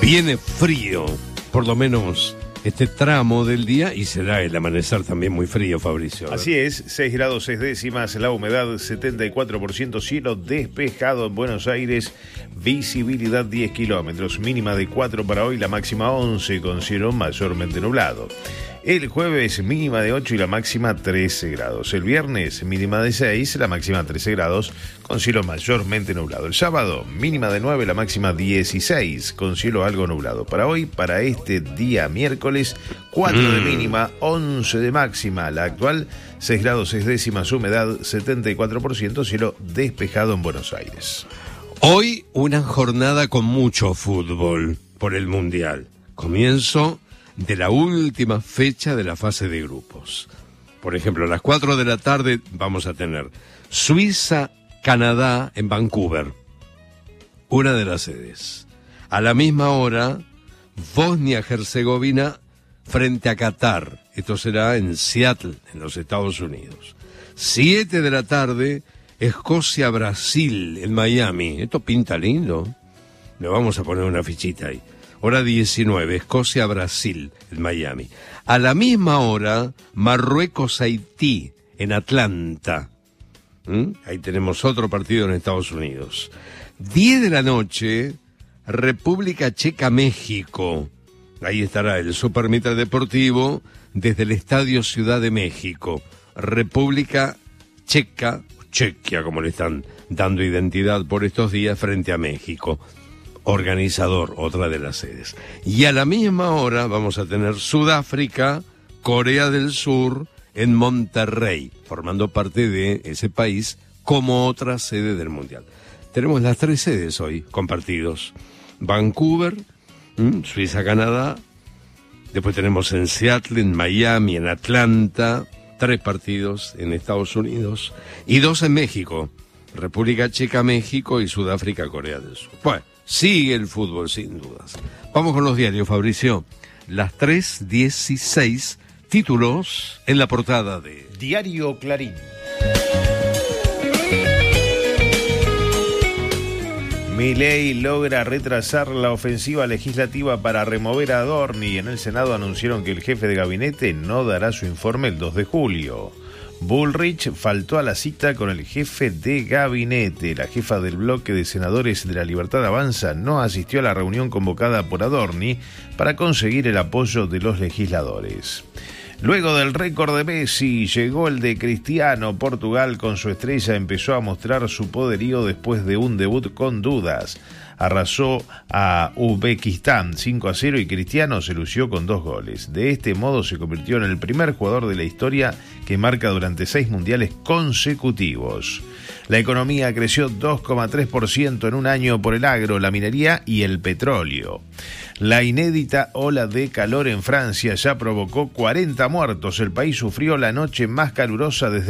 Viene frío, por lo menos este tramo del día, y será el amanecer también muy frío, Fabricio. Así es, 6 grados 6 décimas, la humedad 74%, cielo despejado en Buenos Aires, visibilidad 10 kilómetros, mínima de 4 para hoy, la máxima 11 con cielo mayormente nublado. El jueves mínima de 8 y la máxima 13 grados. El viernes mínima de 6, la máxima 13 grados con cielo mayormente nublado. El sábado mínima de 9, la máxima 16 con cielo algo nublado. Para hoy, para este día miércoles, 4 de mínima, 11 de máxima. La actual 6 grados 6 décimas, humedad 74%, cielo despejado en Buenos Aires. Hoy una jornada con mucho fútbol por el Mundial. Comienzo de la última fecha de la fase de grupos. Por ejemplo, a las 4 de la tarde vamos a tener Suiza-Canadá en Vancouver, una de las sedes. A la misma hora, Bosnia-Herzegovina frente a Qatar. Esto será en Seattle, en los Estados Unidos. 7 de la tarde, Escocia-Brasil en Miami. Esto pinta lindo. Le vamos a poner una fichita ahí. Hora 19, Escocia-Brasil, en Miami. A la misma hora, Marruecos-Haití, en Atlanta. Ahí tenemos otro partido en Estados Unidos. 10 de la noche, República Checa-México. Ahí estará el Supermitre Deportivo desde el Estadio Ciudad de México. República Checa, Chequia, como le están dando identidad por estos días, frente a México. Organizador, otra de las sedes. Y a la misma hora vamos a tener Sudáfrica, Corea del Sur, en Monterrey, formando parte de ese país como otra sede del Mundial. Tenemos las 3 sedes hoy compartidos. Vancouver, Suiza, Canadá. Después tenemos en Seattle, en Miami, en Atlanta. 3 partidos en Estados Unidos. Y 2 en México. República Checa, México y Sudáfrica, Corea del Sur. Bueno, sigue el fútbol, sin dudas. Vamos con los diarios, Fabricio. Las 3:16, títulos en la portada de Diario Clarín. Milei logra retrasar la ofensiva legislativa para remover a Adorni. En el Senado anunciaron que el jefe de gabinete no dará su informe el 2 de julio. Bullrich faltó a la cita con el jefe de gabinete. La jefa del bloque de senadores de La Libertad Avanza no asistió a la reunión convocada por Adorni para conseguir el apoyo de los legisladores. Luego del récord de Messi, llegó el de Cristiano. Portugal, con su estrella, empezó a mostrar su poderío después de un debut con dudas. Arrasó a Uzbekistán 5-0 y Cristiano se lució con 2 goles. De este modo se convirtió en el primer jugador de la historia que marca durante 6 mundiales consecutivos. La economía creció 2,3% en un año por el agro, la minería y el petróleo. La inédita ola de calor en Francia ya provocó 40 muertos. El país sufrió la noche más calurosa desde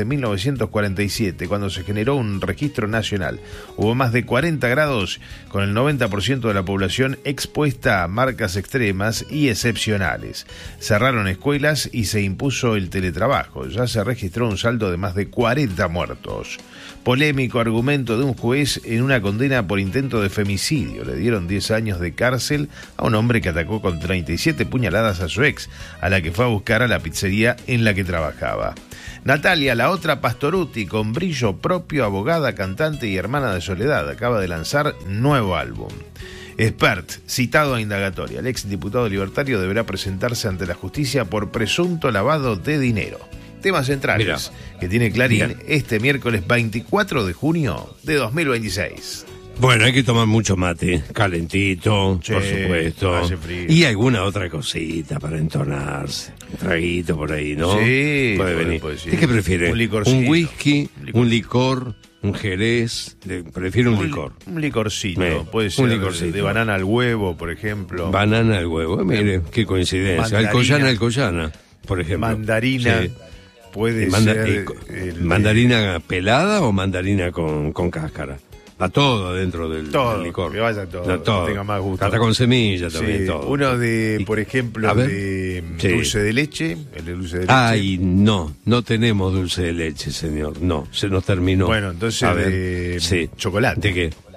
1947, cuando se generó un registro nacional. Hubo más de 40 grados, con el 90% de la población expuesta a marcas extremas y excepcionales. Cerraron escuelas y se impuso el teletrabajo. Ya se registró un saldo de más de 40 muertos. Polémico argumento de un juez en una condena por intento de femicidio. Le dieron 10 años de cárcel a un hombre que atacó con 37 puñaladas a su ex, a la que fue a buscar a la pizzería en la que trabajaba. Natalia, la otra Pastorutti, con brillo propio, abogada, cantante y hermana de Soledad, acaba de lanzar nuevo álbum. Espert, citado a indagatoria. El ex diputado libertario deberá presentarse ante la justicia por presunto lavado de dinero. Temas centrales que tiene Clarín este miércoles 24 de junio de 2026. Bueno, hay que tomar mucho mate, calentito, Sí, por supuesto. hace frío. Y alguna otra cosita para entonarse. Un traguito por ahí, ¿no? Sí, puede venir. sí. ¿Usted qué prefiere? Un licorcito. ¿Un whisky, un licor, un jerez? Prefiero un licor. Un licorcito, puede ser un licorcito. de banana al huevo, por ejemplo. Banana al huevo, mire, qué coincidencia. Mandarina. Alcoyana, por ejemplo. Mandarina. Sí. Puede ser... ¿Mandarina pelada o mandarina con cáscara? Va todo dentro del licor. Que vaya todo, No, todo. que tenga más gusto. Hasta con semilla también, Sí, todo. uno de, por ejemplo, de dulce de leche, el de dulce de leche. Ay, no tenemos dulce de leche, señor. No, se nos terminó. Bueno, entonces A ver, de sí. chocolate. ¿De qué?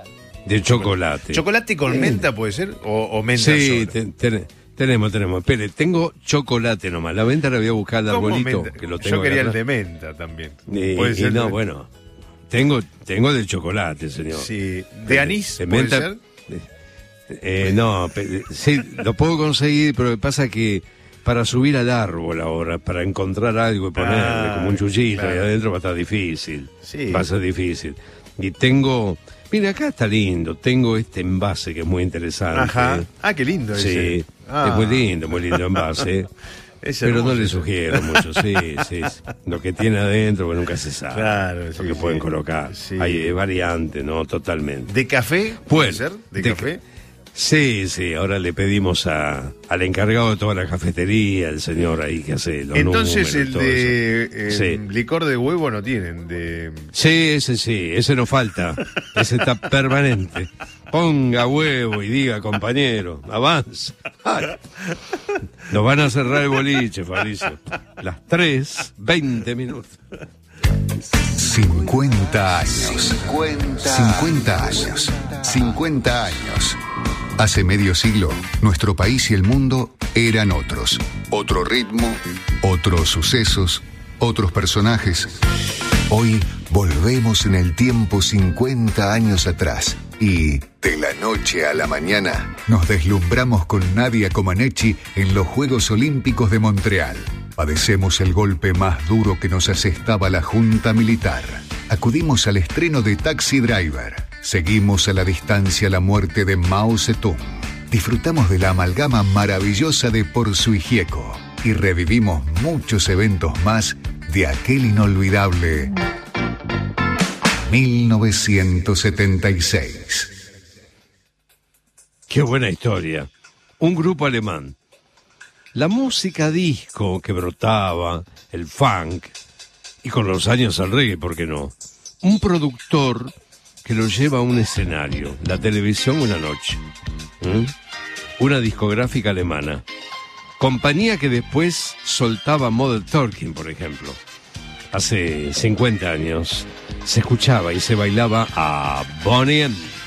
De chocolate. ¿Chocolate con menta puede ser? ¿O menta sí, sola? tenemos. Espere, tengo chocolate nomás. La menta la voy a buscar al arbolito. Que lo tengo. Yo quería el de menta también. ¿Puede ser? No, bueno. Tengo de chocolate, señor. Sí. ¿De anís? ¿De menta? ¿Puede ser? No, sí, lo puedo conseguir, pero lo que pasa es que para subir al árbol ahora, para encontrar algo y ponerle como un chuchito ahí adentro va a estar difícil. Sí. Va a ser difícil. Y tengo... Mira, acá está lindo. Tengo este envase que es muy interesante. Ajá. Ah, qué lindo ese. Sí, es muy lindo envase. Pero no le sugiero mucho, sí. Lo que tiene adentro, que nunca se sabe. Claro, lo que pueden colocar. Sí. Hay variantes, ¿no? Totalmente. ¿De café? ¿Puede ser? ¿De café? Sí, ahora le pedimos al encargado de toda la cafetería, el señor ahí que hace los entonces números. Entonces el de licor de huevo no tienen. Sí, ese no falta, ese está permanente. Ponga huevo y diga, compañero, avanza. Ay. Nos van a cerrar el boliche, Fabricio. Las 3:20 minutos. 50 años. 50 años. 50 años. Hace medio siglo, nuestro país y el mundo eran otros. Otro ritmo, otros sucesos, otros personajes. Hoy volvemos en el tiempo 50 años atrás y, de la noche a la mañana, nos deslumbramos con Nadia Comaneci en los Juegos Olímpicos de Montreal. Padecemos el golpe más duro que nos asestaba la Junta Militar. Acudimos al estreno de Taxi Driver. Seguimos a la distancia la muerte de Mao Zedong. Disfrutamos de la amalgama maravillosa de Porzuigieco y revivimos muchos eventos más de aquel inolvidable 1976. Qué buena historia. Un grupo alemán. La música disco que brotaba, el funk, y con los años el reggae, ¿por qué no? Un productor que lo lleva a un escenario, la televisión una noche. Una discográfica alemana. Compañía que después soltaba Modern Talking, por ejemplo. Hace 50 años se escuchaba y se bailaba a Bonnie M.